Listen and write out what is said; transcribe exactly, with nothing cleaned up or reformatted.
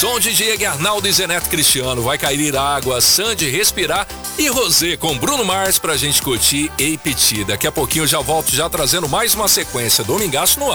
Som de Diego Arnaldo e Zeneto Cristiano. Vai cair água, Sandy Respirar e Rosé com Bruno Mars pra gente curtir e pedir. Daqui a pouquinho eu já volto já trazendo mais uma sequência. Domingaço no ar.